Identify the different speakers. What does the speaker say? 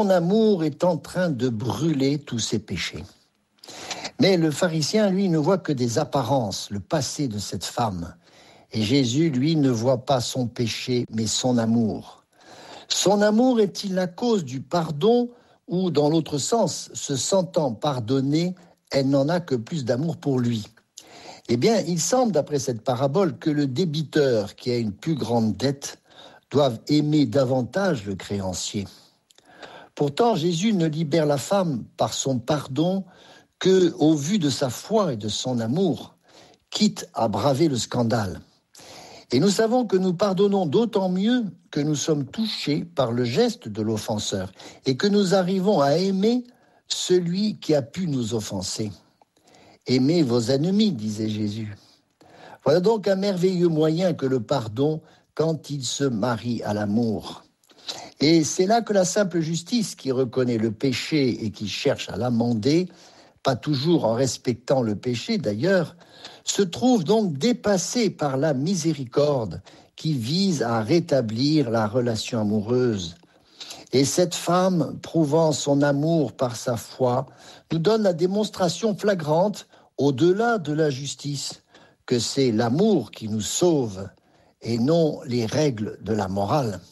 Speaker 1: Son amour est en train de brûler tous ses péchés. Mais le pharisien, lui, ne voit que des apparences, le passé de cette femme. Et Jésus, lui, ne voit pas son péché, mais son amour. Son amour est-il la cause du pardon ou, dans l'autre sens, se sentant pardonnée, elle n'en a que plus d'amour pour lui? Eh bien, il semble, d'après cette parabole, que le débiteur qui a une plus grande dette doive aimer davantage le créancier. Pourtant, Jésus ne libère la femme par son pardon que au vu de sa foi et de son amour, quitte à braver le scandale. Et nous savons que nous pardonnons d'autant mieux que nous sommes touchés par le geste de l'offenseur et que nous arrivons à aimer celui qui a pu nous offenser. Aimez vos ennemis, disait Jésus. Voilà donc un merveilleux moyen que le pardon quand il se marie à l'amour. Et c'est là que la simple justice qui reconnaît le péché et qui cherche à l'amender, pas toujours en respectant le péché d'ailleurs, se trouve donc dépassée par la miséricorde qui vise à rétablir la relation amoureuse. Et cette femme, prouvant son amour par sa foi, nous donne la démonstration flagrante, au-delà de la justice, que c'est l'amour qui nous sauve et non les règles de la morale.